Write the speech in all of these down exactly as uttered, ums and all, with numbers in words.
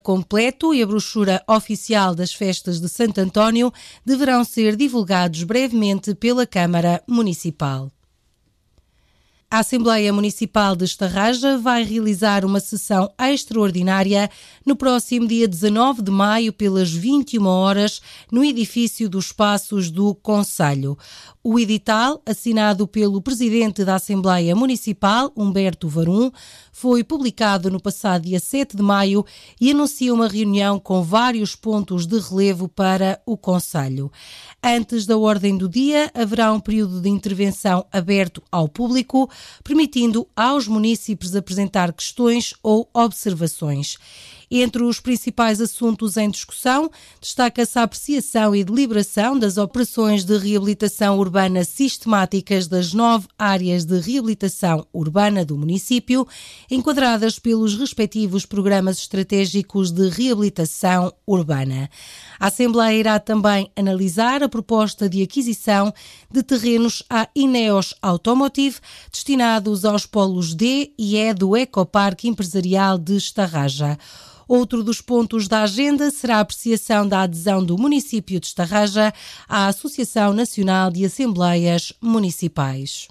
completo e a brochura oficial das festas de Santo António deverão ser divulgados brevemente pela Câmara Municipal. A Assembleia Municipal de Estarraja vai realizar uma sessão extraordinária no próximo dia dezanove de maio pelas vinte e uma horas no edifício dos Passos do Concelho. O edital, assinado pelo Presidente da Assembleia Municipal, Humberto Varum, foi publicado no passado dia sete de maio e anuncia uma reunião com vários pontos de relevo para o Concelho. Antes da ordem do dia, haverá um período de intervenção aberto ao público, permitindo aos munícipes apresentar questões ou observações. Entre os principais assuntos em discussão, destaca-se a apreciação e deliberação das operações de reabilitação urbana sistemáticas das nove áreas de reabilitação urbana do município, enquadradas pelos respectivos programas estratégicos de reabilitação urbana. A Assembleia irá também analisar a proposta de aquisição de terrenos à Ineos Automotive, destinados aos polos D e E do Ecoparque Empresarial de Estarraja. Outro dos pontos da agenda será a apreciação da adesão do município de Estarraja à Associação Nacional de Assembleias Municipais.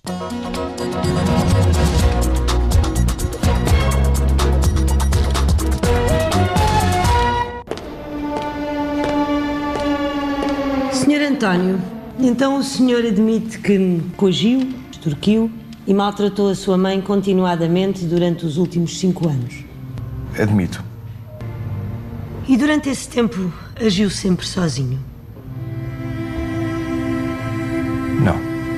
senhor António, então o senhor admite que me coagiu, extorquiu e maltratou a sua mãe continuadamente durante os últimos cinco anos? Admito. E durante esse tempo agiu sempre sozinho? Não.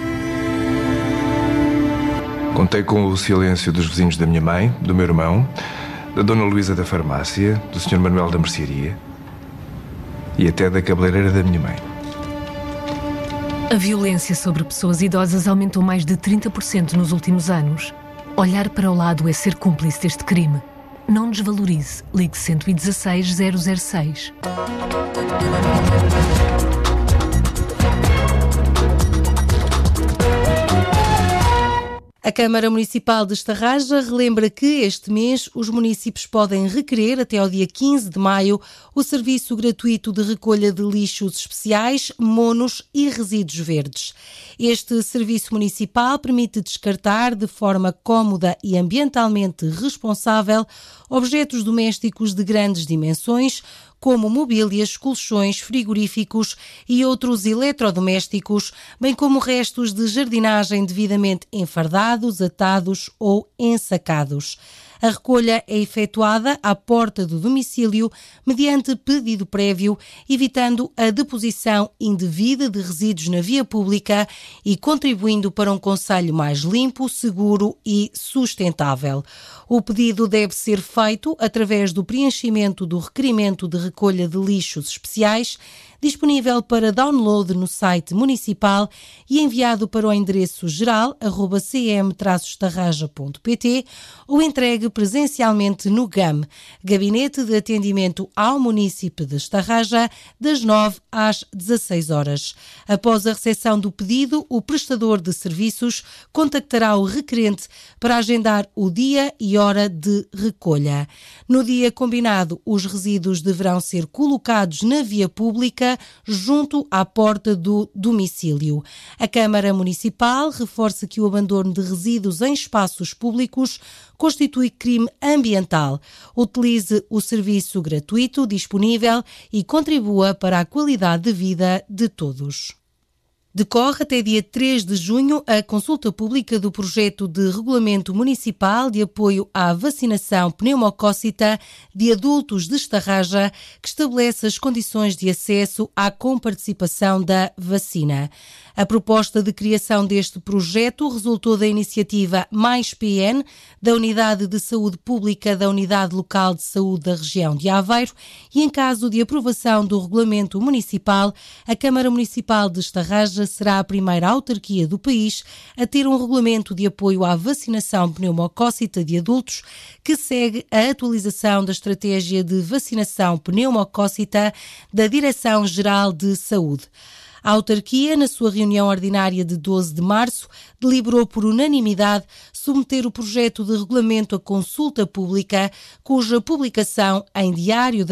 Contei com o silêncio dos vizinhos da minha mãe, do meu irmão, da dona Luísa da farmácia, do senhor Manuel da mercearia e até da cabeleireira da minha mãe. A violência sobre pessoas idosas aumentou mais de trinta por cento nos últimos anos. Olhar para o lado é ser cúmplice deste crime. Não desvalorize. Ligue cento e dezasseis, zero zero seis. A Câmara Municipal de Estarraja relembra que este mês os municípios podem requerer até ao dia quinze de maio o serviço gratuito de recolha de lixos especiais, monos e resíduos verdes. Este serviço municipal permite descartar de forma cómoda e ambientalmente responsável objetos domésticos de grandes dimensões, como mobílias, colchões, frigoríficos e outros eletrodomésticos, bem como restos de jardinagem devidamente enfardados, atados ou ensacados. A recolha é efetuada à porta do domicílio mediante pedido prévio, evitando a deposição indevida de resíduos na via pública e contribuindo para um concelho mais limpo, seguro e sustentável. O pedido deve ser feito através do preenchimento do requerimento de recolha de lixos especiais, disponível para download no site municipal e enviado para o endereço geral arroba c m traço estarraja ponto p t ou entregue presencialmente no G A M, Gabinete de Atendimento ao Munícipe de Estarraja, das nove às dezasseis horas. Após a recepção do pedido, o prestador de serviços contactará o requerente para agendar o dia e hora de recolha. No dia combinado, os resíduos deverão ser colocados na via pública junto à porta do domicílio. A Câmara Municipal reforça que o abandono de resíduos em espaços públicos constitui crime ambiental. Utilize o serviço gratuito disponível e contribua para a qualidade de vida de todos. Decorre até dia três de junho a consulta pública do projeto de Regulamento Municipal de Apoio à Vacinação Pneumocócita de Adultos de Estarraja, que estabelece as condições de acesso à comparticipação da vacina. A proposta de criação deste projeto resultou da iniciativa Mais P N, da Unidade de Saúde Pública da Unidade Local de Saúde da região de Aveiro, e em caso de aprovação do Regulamento Municipal, a Câmara Municipal de Estarraja será a primeira autarquia do país a ter um regulamento de apoio à vacinação pneumocócita de adultos que segue a atualização da estratégia de vacinação pneumocócita da Direção-Geral de Saúde. A autarquia, na sua reunião ordinária de doze de março, deliberou por unanimidade submeter o projeto de regulamento à consulta pública, cuja publicação em Diário da